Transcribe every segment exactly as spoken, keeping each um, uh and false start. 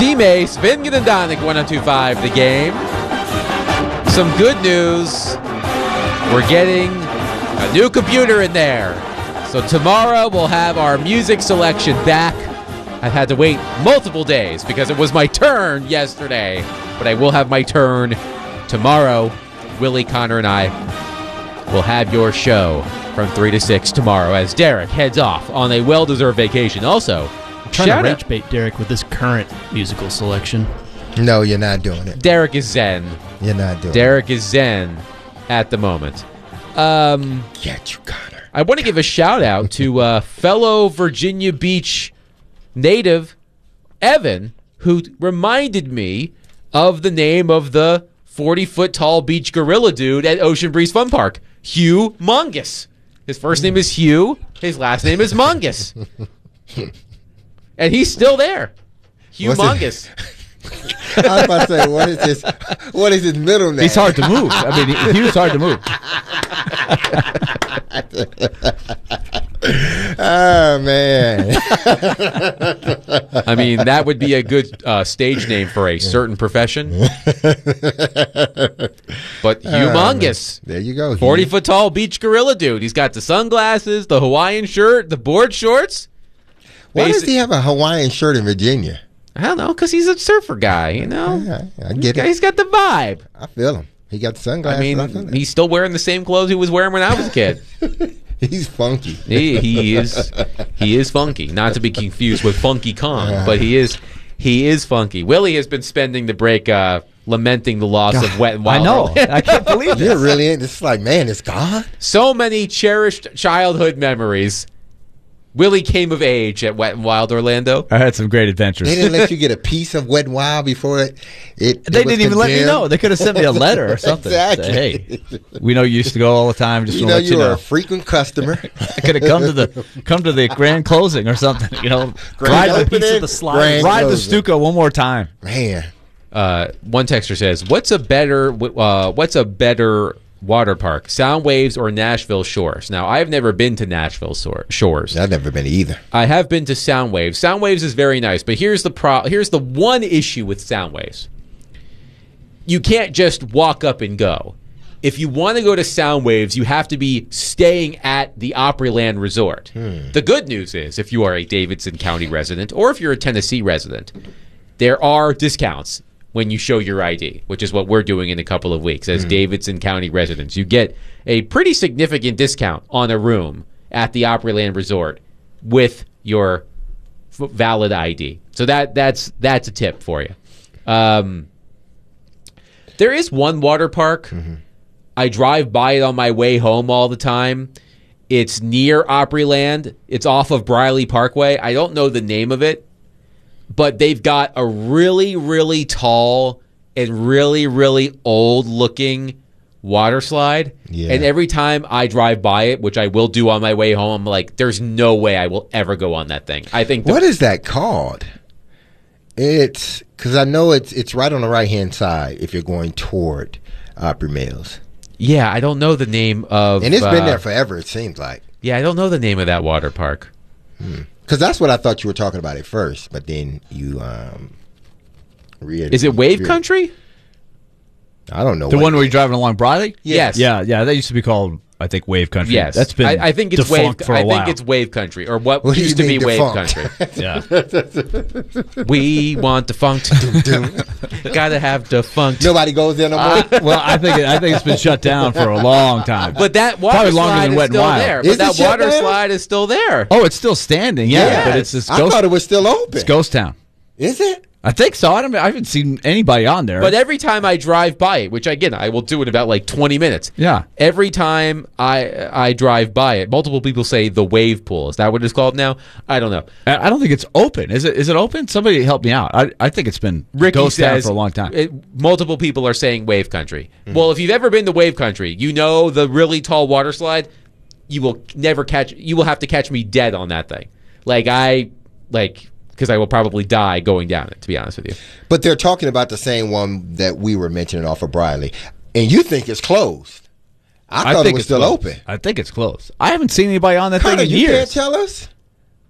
D-Mace, Vingan and Donick, one oh two point five The Game. Some good news. We're getting a new computer in there. So tomorrow we'll have our music selection back. I've had to wait multiple days because it was my turn yesterday. But I will have my turn tomorrow. Willie, Connor, and I will have your show from three to six tomorrow as Derek heads off on a well-deserved vacation. Also, trying to rage bait Derek with this current musical selection. No, you're not doing it. Derek is zen. You're not doing Derek it. is zen at the moment. Um, Get you, Connor. I want to give a shout-out to uh, fellow Virginia Beach native Evan, who reminded me of the name of the forty-foot-tall beach gorilla dude at Ocean Breeze Fun Park, Hugh Mongus. His first name is Hugh. His last name is Mongus. And he's still there. Hugh What's Mongus. I was about to say, what is his, what is his middle name? He's hard to move. I mean, he, Hugh's hard to move. Oh, man. I mean, that would be a good uh, stage name for a certain profession. But humongous. Uh, there you go. forty-foot-tall beach gorilla dude. He's got the sunglasses, the Hawaiian shirt, the board shorts. Why Basi- does he have a Hawaiian shirt in Virginia? I don't know, because he's a surfer guy, you know? Yeah, I He's get got- it. He's got the vibe. I feel him. He got the sunglasses. I I feel mean, it. he's still wearing the same clothes he was wearing when I was a kid. He's funky. he, he is he is funky. Not to be confused with Funky Kong, but he is he is funky. Willie has been spending the break uh, lamenting the loss of Wet and I Wild. know. Orlando. I can't believe You're it. really in. It's like, man, it's gone. So many cherished childhood memories. Willie came of age at Wet and Wild Orlando. I had some great adventures. They didn't let you get a piece of Wet and Wild before it. it They it was didn't even let me condemned? know. They could have sent me a letter or something. Exactly. Say, hey, we know you used to go all the time. Just You want know, to let you you were know. a frequent customer. I could have come to the come to the grand closing or something. You know, Grand ride the, opening, of the slide. grand ride the closing. Stuka one more time. Man, Uh, one texter says, "What's a better uh, What's a better water park, Sound Waves or Nashville Shores?" Now, I have never been to Nashville Sor- Shores. I've never been either. I have been to Sound Waves. Sound Waves is very nice, but here's the pro- here's the one issue with Sound Waves. You can't just walk up and go. If you want to go to Sound Waves, you have to be staying at the Opryland Resort. Hmm. The good news is, if you are a Davidson County resident or if you're a Tennessee resident, there are discounts when you show your I D, which is what we're doing in a couple of weeks as Davidson County residents. You get a pretty significant discount on a room at the Opryland Resort with your f- valid I D. So that that's that's a tip for you. Um, there is one water park. Mm-hmm. I drive by it on my way home all the time. It's near Opryland. It's off of Briley Parkway. I don't know the name of it, but they've got a really, really tall and really, really old-looking water slide. Yeah. And every time I drive by it, which I will do on my way home, I'm like, there's no way I will ever go on that thing. I think the, What is that called? It's because I know it's it's right on the right hand side if you're going toward Opry Mills, yeah, I don't know the name of. and it's been uh, there forever. It seems like Yeah, I don't know the name of that water park. because that's what I thought you were talking about at first, but then you um. Re- Is it Wave re- Country? I don't know. The what one it where is. you're driving along Briley? Yes. Yeah, yeah. That used to be called, I think, Wave Country. Yes, That's been I, I think it's wave. defunct for a I while. think it's Wave Country, or what, What do you used to be mean Wave defunct? Country. Yeah. We want defunct. Gotta have defunct. Nobody goes there no more. Uh, Well, I think it, I think it's been shut down for a long time. But that water Probably longer slide than is Wet n' still Wild. there. Is But it that shut water down? slide is still there. oh, it's still standing. Yeah, Yes. but it's this I ghost. thought it was still open. It's Ghost Town. Is it? I think so. I don't. I haven't seen anybody on there. But every time I drive by it, which again I will do in about like twenty minutes. Yeah. Every time I I drive by it, multiple people say the wave pool. Is that what it's called now? I don't know. I I don't think it's open. Is it? Is it open? Somebody help me out. I, I think it's been Ricky Ghost Town says for a long time. It, multiple people are saying Wave Country. Mm-hmm. Well, if you've ever been to Wave Country, you know the really tall water slide. You will never catch. You will have to catch me dead on that thing. Like I like because I will probably die going down it. To be honest with you. But they're talking about the same one that we were mentioning off of Briley, and you think it's closed. I, I thought think it was it's still closed. open. I think it's closed. I haven't seen anybody on that Connor, thing in you can't years. tell us.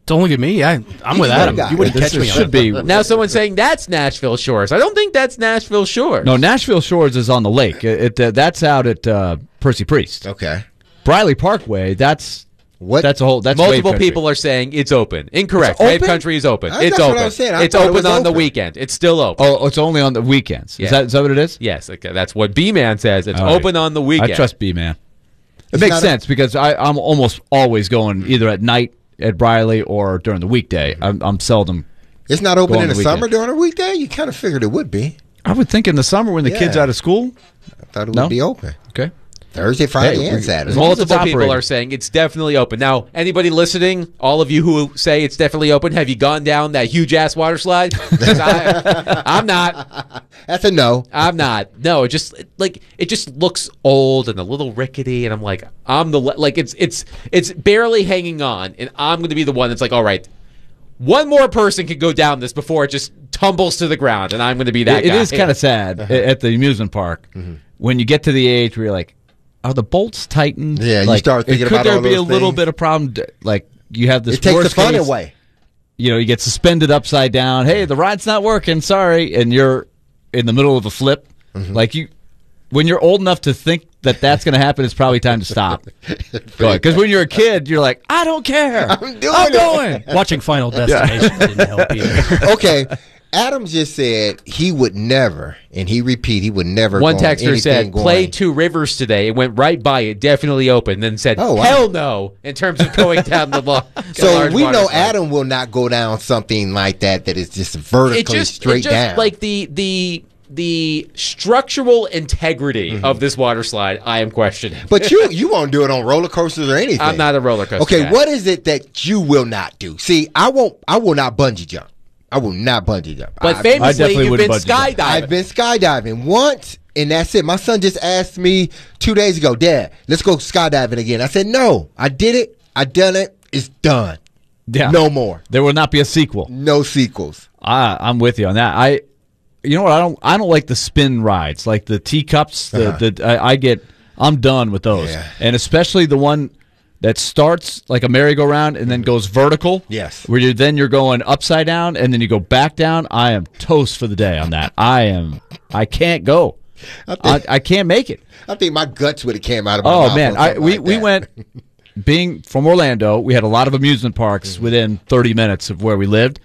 Don't look at me. I, I'm with He's Adam. my guy. You wouldn't This catch me is- on should that. be. Now someone's saying that's Nashville Shores. I don't think that's Nashville Shores. No, Nashville Shores is on the lake. It, it uh, that's out at uh, Percy Priest. Okay. Briley Parkway. That's What? that's a whole. That's Multiple Rave Country. people are saying it's open. Incorrect. It's Rave open? Country is open. That's It's what open. I was saying. I It's thought it open was on the open. weekend. It's still open. Oh, it's only on the weekends. Yeah. Is that is that what it is? Yes, okay, that's what B-Man says. It's All right. open on the weekend. I trust B man. It It's makes not a- sense because I, I'm almost always going either at night at Briley or during the weekday. I'm, I'm seldom. It's not open Go on in the, the summer weekend. during a weekday? You kind of figured it would be. I would think in the summer when the kids Yeah. out of school. I thought it No? would be open. Okay. Thursday, Friday, Hey, and we- Saturday. as long as it's Multiple people operating. are saying it's definitely open. Now, anybody listening, all of you who say it's definitely open, have you gone down that huge ass water slide? 'Cause I, I'm not. That's a no. I'm not. No, it just like it just looks old and a little rickety, and I'm like, I'm the le- like it's it's it's barely hanging on, and I'm going to be the one that's like, all right, one more person can go down this before it just tumbles to the ground, and I'm going to be that. It, it guy. is kind of sad Uh-huh. a- at the amusement park when you get to the age where you're like, are the bolts tightened? Yeah, you like, start thinking could about there all be a those little things. bit of problem? d- Like you have this It takes the worst fun case, away. You know, you get suspended upside down. Hey, the ride's not working. Sorry, and you're in the middle of a flip. Mm-hmm. Like you, when you're old enough to think that that's going to happen, it's probably time to stop. Because when you're a kid, you're like, I don't care. I'm doing I'm it." going. Watching Final Destination didn't help either. Okay. Adam just said he would never, and he repeat, he would never. One go on texter said, anything play going- Two Rivers today. It went right by it, definitely open. Then said, Oh, wow. hell no, in terms of going down the lo- So large we water know slide. Adam will not go down something like that that is just It vertically just, straight it just down. like the the the structural integrity Mm-hmm. of this water slide, I am questioning. But you you won't do it on roller coasters or anything. I'm not a roller coaster Okay, guy. what is it that you will not do? See, I won't. I will not bungee jump. I will not bungee jump. But I, famously, definitely you've wouldn't been bungee jump. skydiving. I've been skydiving once, and that's it. My son just asked me two days ago, Dad, let's go skydiving again. I said, no, I did it. I done it. It's done. Yeah. No more. There will not be a sequel. No sequels. I, I'm with you on that. I, you know what? I don't. I don't like the spin rides, like the teacups. The, Uh-huh. the I, I get. I'm done with those, Yeah. and especially the one that starts like a merry-go-round and then goes vertical. Yes. Where you then you're going upside down and then you go back down. I am toast for the day on that. I am. I can't go. I I, think, I can't make it. I think my guts would have came out of my Oh mouth. man, on I, something we like we that. went being from Orlando. We had a lot of amusement parks Mm-hmm. within thirty minutes of where we lived,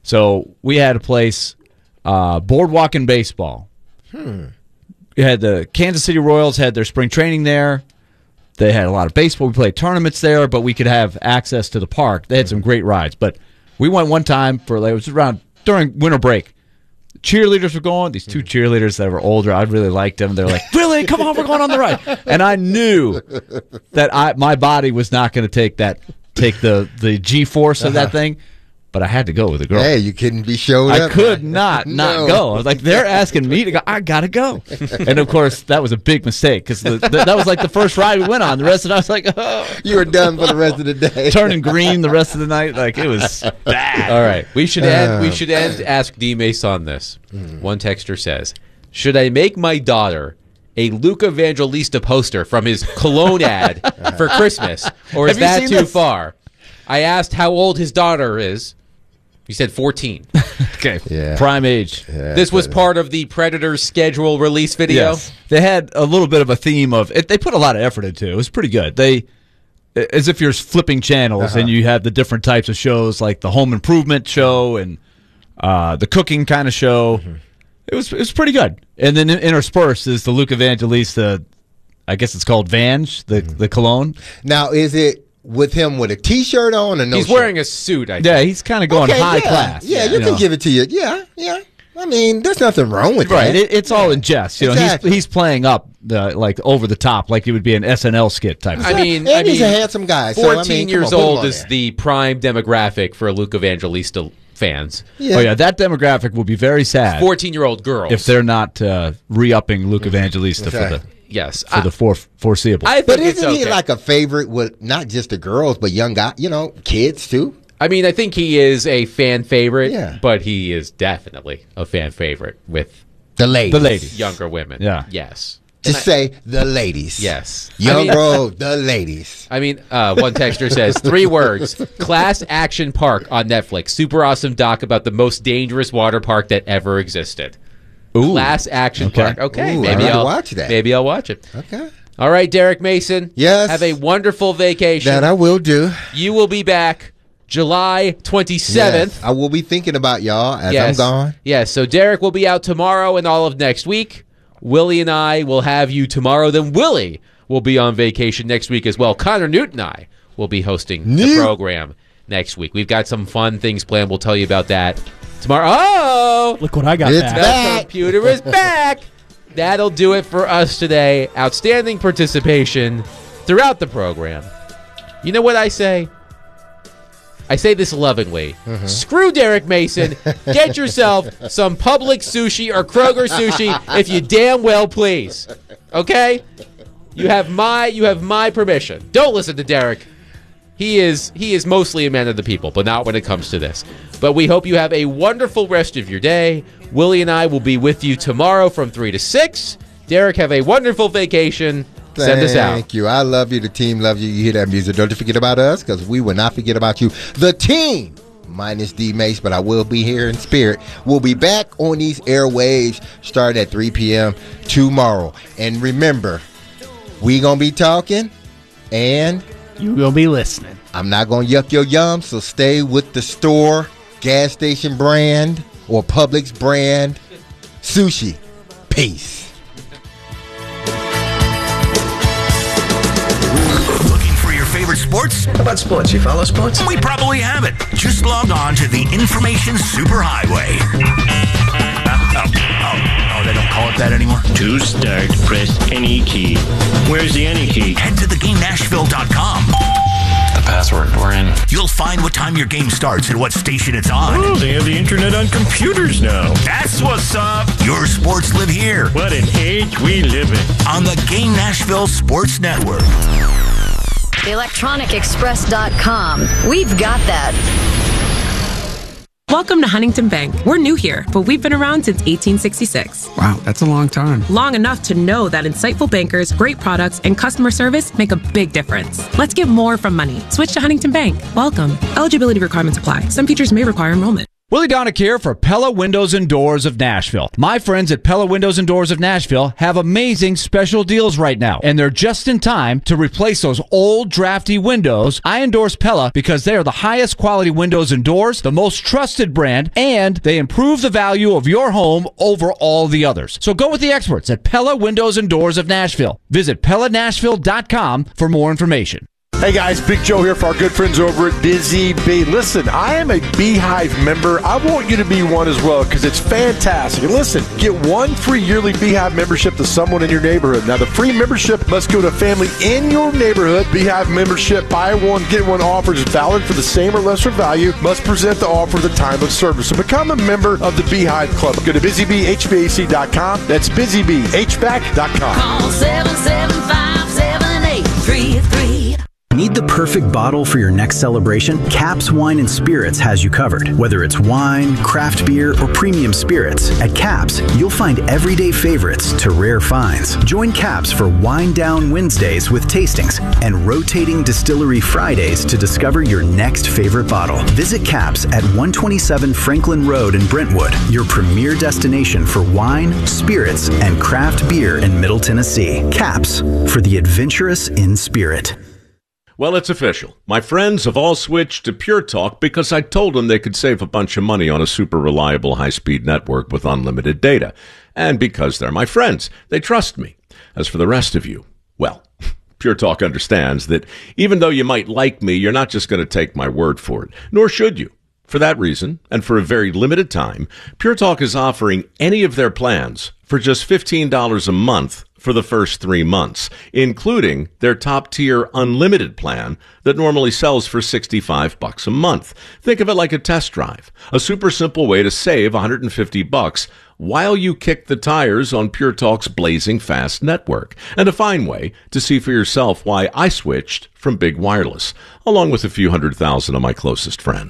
so we had a place, uh, boardwalk and baseball. Hmm. We had the Kansas City Royals had their spring training there. They had a lot of baseball. We played tournaments there, but we could have access to the park. They had some great rides, but we went one time for like it was around during winter break. Cheerleaders were going. These two cheerleaders that were older, I really liked them. They're like, "Really? Come on, we're going on the ride." And I knew that I my body was not going to take that take the the G force of that thing, but I had to go with the girl. Hey, you couldn't be showed I up. could not not No. go. I was like, they're asking me to go. I gotta go. And of course, that was a big mistake because th- that was like the first ride we went on. The rest of it, I was like, oh, You were done for the rest of the day. turning green the rest of the night. Like it was bad. All right, we should end. We Uh, should end. Ask D Mace on this. Mm-hmm. One texter says, "Should I make my daughter a Luca Evangelista poster from his cologne ad for Christmas, or is Have you that seen too this? far?" I asked how old his daughter is. He said fourteen. Okay, Yeah. prime age. Yeah, This was but- part of the Predator schedule release video. Yes, they had a little bit of a theme of it. They put a lot of effort into it. It was pretty good. They, as if you're flipping channels Uh-huh. and you have the different types of shows, like the home improvement show and uh, the cooking kind of show. Mm-hmm. It was it was pretty good. And then interspersed is the Luke Evangelista. I guess it's called Vange, the Mm-hmm. the cologne. Now, is it with him with a T-shirt on or no? He's shirt? wearing a suit. I think. Yeah, he's kind of going Okay, high yeah. class. Yeah, you, can give it to you. Yeah, yeah. I mean, there's nothing wrong with Right, that. it, it's all in jest. You know, Exactly. he's he's playing up the like over the top, like it would be an S N L skit type. Of I thing. mean, and I he's mean, a handsome guy. So, I fourteen mean, come years on, put him old on is there. the prime demographic for Luke Evangelista fans. Yeah. Oh yeah, that demographic will be very sad fourteen-year-old girls. if they're not uh, re-upping Luke Evangelista for Okay. the yes, for the for, foreseeable. I think But it's isn't he okay. like a favorite with not just the girls, but young guys? You know, kids too. I mean, I think he is a fan favorite, Yeah. but he is definitely a fan favorite with The ladies. The ladies. younger women. Yeah. Yes. Just say the ladies. Yes. Young I mean, Road, the ladies. I mean, uh, one texter says three words: Class Action Park on Netflix. Super awesome doc about the most dangerous water park that ever existed. Ooh. Class Action Okay. Park. Okay, Ooh, maybe I might I'll watch that. Maybe I'll watch it. Okay. All right, Derek Mason. Yes. Have a wonderful vacation. That I will do. You will be back July twenty-seventh. Yes. I will be thinking about y'all as Yes. I'm gone. Yes, so Derek will be out tomorrow and all of next week. Willie and I will have you tomorrow. Then Willie will be on vacation next week as well. Connor Newton and I will be hosting the Newt. program next week. We've got some fun things planned. We'll tell you about that tomorrow. Oh! Look what I got It's back. back. The computer is back. That'll do it for us today. Outstanding participation throughout the program. You know what I say? I say this lovingly. Mm-hmm. Screw Derek Mason. Get yourself some Publix sushi or Kroger sushi if you damn well please. Okay? You have my you have my permission. Don't listen to Derek. He is he is mostly a man of the people, but not when it comes to this. But we hope you have a wonderful rest of your day. Willie and I will be with you tomorrow from three to six. Derek, have a wonderful vacation. Send us out. Thank you. I love you. The team loves you. You hear that music. Don't you forget about us, because we will not forget about you. The team, minus D Mace, but I will be here in spirit. We'll be back on these airwaves starting at three p.m. tomorrow. And remember, we going to be talking, and You will be listening. I'm not going to yuck your yum, so stay with the store, gas station brand, or Publix brand sushi. Peace. Looking for your favorite sports? How about sports? You follow sports? We probably have it. Just log on to the Information Superhighway. Uh, oh, oh, oh, they don't call it that anymore? To start, press any key. Where's the any key? Head to the game nashville dot com. The password, we're in. You'll find what time your game starts and what station it's on. Oh, they have the internet on computers now. That's what's up. Your sports live here What an age we live in. on the Game Nashville Sports Network. electronic express dot com. We've got that. Welcome to Huntington Bank. We're new here, but we've been around since eighteen sixty-six. Wow, that's a long time. Long enough to know that insightful bankers, great products, and customer service make a big difference. Let's get more from money. Switch to Huntington Bank. Welcome. Eligibility requirements apply. Some features may require enrollment. Willie Donick here for Pella Windows and Doors of Nashville. My friends at Pella Windows and Doors of Nashville have amazing special deals right now, and they're just in time to replace those old drafty windows. I endorse Pella because they are the highest quality windows and doors, the most trusted brand, and they improve the value of your home over all the others. So go with the experts at Pella Windows and Doors of Nashville. Visit Pella Nashville dot com for more information. Hey guys, Big Joe here for our good friends over at Busy Bee. Listen, I am a Beehive member. I want you to be one as well because it's fantastic. And listen, get one free yearly Beehive membership to someone in your neighborhood. Now, the free membership must go to a family in your neighborhood. Beehive membership, buy one, get one offers is valid for the same or lesser value. Must present the offer at the time of service. So become a member of the Beehive Club. Go to busy bee h v a c dot com. That's busy bee h v a c dot com. Call seven seven five, seven eight three three. Need the perfect bottle for your next celebration? Caps Wine and Spirits has you covered. Whether it's wine, craft beer, or premium spirits, at Caps, you'll find everyday favorites to rare finds. Join Caps for Wine Down Wednesdays with tastings and rotating distillery Fridays to discover your next favorite bottle. Visit Caps at one twenty-seven Franklin Road in Brentwood, your premier destination for wine, spirits, and craft beer in Middle Tennessee. Caps, for the adventurous in spirit. Well, it's official. My friends have all switched to Pure Talk because I told them they could save a bunch of money on a super reliable high-speed network with unlimited data. And because they're my friends, they trust me. As for the rest of you, well, Pure Talk understands that even though you might like me, you're not just going to take my word for it, nor should you. For that reason, and for a very limited time, Pure Talk is offering any of their plans for just fifteen dollars a month for the first three months, including their top-tier unlimited plan that normally sells for sixty-five bucks a month. Think of it like a test drive, a super simple way to save one hundred fifty bucks while you kick the tires on Pure Talk's blazing fast network, and a fine way to see for yourself why I switched from Big Wireless, along with a few hundred thousand of my closest friends.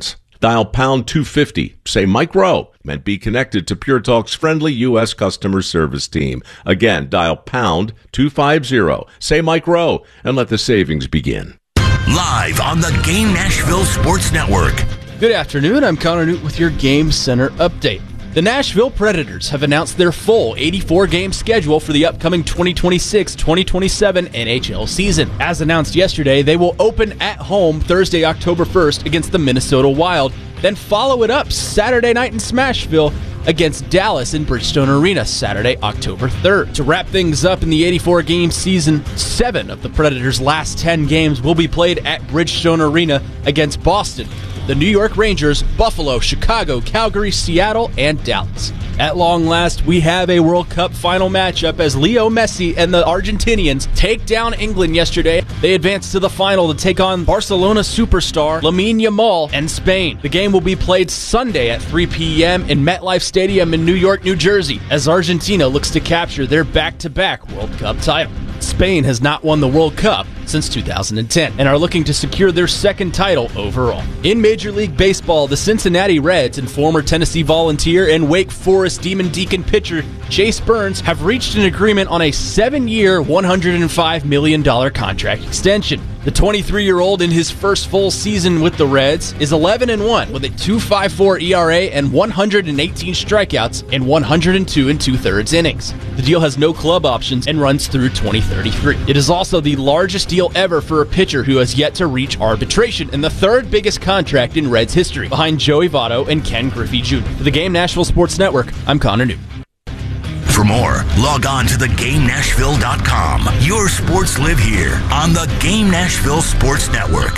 Dial pound two fifty. Say Mike Rowe. And be connected to Pure Talk's friendly U S customer service team. Again, dial pound two fifty. Say Mike Rowe and let the savings begin. Live on the Game Nashville Sports Network. Good afternoon. I'm Connor Newt with your Game Center update. The Nashville Predators have announced their full eighty-four game schedule for the upcoming twenty twenty-six twenty twenty-seven N H L season. As announced yesterday, they will open at home Thursday, October first against the Minnesota Wild, then follow it up Saturday night in Smashville against Dallas in Bridgestone Arena Saturday, October third. To wrap things up in the eighty-four game season, seven of the Predators' last ten games will be played at Bridgestone Arena against Boston, the New York Rangers, Buffalo, Chicago, Calgary, Seattle, and Dallas. At long last, we have a World Cup final matchup as Leo Messi and the Argentinians take down England yesterday. They advance to the final to take on Barcelona superstar Lamine Yamal and Spain. The game will be played Sunday at three p.m. in MetLife Stadium in New York, New Jersey, as Argentina looks to capture their back-to-back World Cup title. Spain has not won the World Cup since two thousand ten and are looking to secure their second title overall. In Major League Baseball, the Cincinnati Reds and former Tennessee Volunteer and Wake Forest Demon Deacon pitcher Chase Burns have reached an agreement on a seven-year, one hundred five million dollars contract extension. The twenty-three-year-old in his first full season with the Reds is eleven and one with a two point five four E R A and one hundred eighteen strikeouts in one hundred two and two-thirds innings. The deal has no club options and runs through twenty thirty-three. It is also the largest deal ever for a pitcher who has yet to reach arbitration and the third biggest contract in Reds history, behind Joey Votto and Ken Griffey Junior For the Game Nashville Sports Network, I'm Connor Newt. For more, log on to the game nashville dot com. Your sports live here on the Game Nashville Sports Network.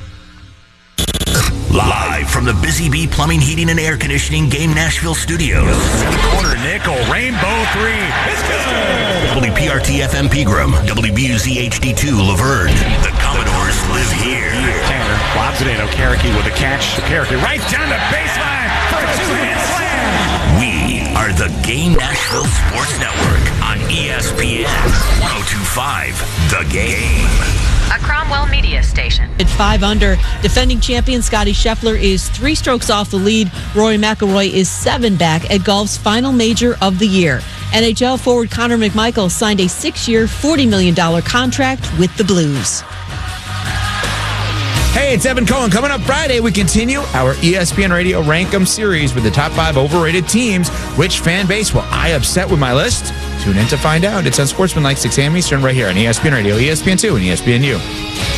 Live from the Busy Bee Plumbing, Heating, and Air Conditioning Game Nashville Studios. In the corner, nickel, rainbow three. It's good. W P R T F M Pegram, W B U Z H D two Laverne. The Commodores live here. Tanner lobs it in. Okereke with a catch. Okereke right down the baseline for a two-hit slam. We are the Game Nashville Sports Network on E S P N one oh two point five. The Game. A Cromwell Media Station. At five under, defending champion Scotty Scheffler is three strokes off the lead. Rory McIlroy is seven back at golf's final major of the year. N H L forward Connor McMichael signed a six-year, forty million dollars contract with the Blues. Hey, it's Evan Cohen. Coming up Friday, we continue our E S P N Radio Rankum series with the top five overrated teams. Which fan base will I upset with my list? Tune in to find out. It's on Sportsman like six a.m. Eastern right here on E S P N Radio, E S P N two, and E S P N U.